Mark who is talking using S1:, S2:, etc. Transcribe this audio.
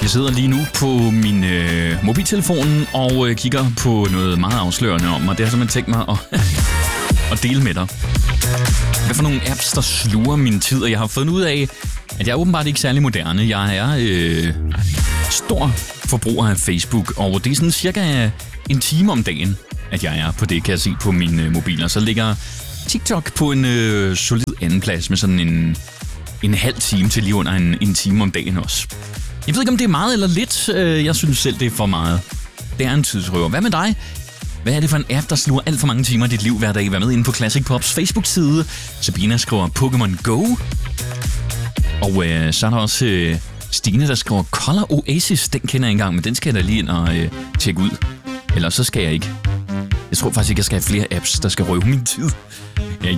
S1: Jeg sidder lige nu på min mobiltelefon og kigger på noget meget afslørende om, og det har simpelthen tænkt mig at dele med dig. Hvad for nogle apps, der sluger min tid, og jeg har fundet ud af, at jeg er åbenbart ikke særlig moderne. Jeg er stor forbruger af Facebook, og det er sådan cirka en time om dagen, at jeg er på det, kan jeg se på mine mobiler. Så ligger TikTok på en solid anden plads med sådan en halv time til lige under en time om dagen også. Jeg ved ikke, om det er meget eller lidt. Jeg synes selv, det er for meget. Det er en tidsrøver. Hvad med dig? Hvad er det for en app, der sluger alt for mange timer af dit liv hver dag? Vær med inde på Classic Pops Facebook-side. Sabina skriver Pokémon Go. Og så er der også Stine, der skriver Color Oasis. Den kender jeg engang, men den skal jeg da lige ind og tjekke ud. Ellers så skal jeg ikke. Jeg tror faktisk ikke, jeg skal have flere apps, der skal røve min tid.